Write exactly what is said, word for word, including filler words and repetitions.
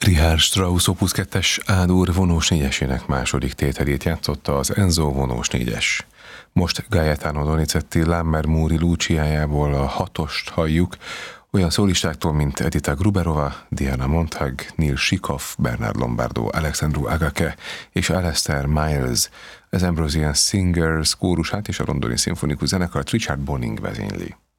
Richard Strauss Opus kettes A-dur vonós négyesének második tételét játszotta az Enzo vonós négyes. Most Gaetano Donizetti Lammermoori Luciájából a hatost halljuk, olyan szólistáktól, mint Edita Gruberova, Diana Montag, Neil Shikoff, Bernard Lombardo, Alexandru Agake és Alastair Miles. Az Ambrosian Singers kórusát és a londoni szimfonikus zenekart Richard Bonning vezényli.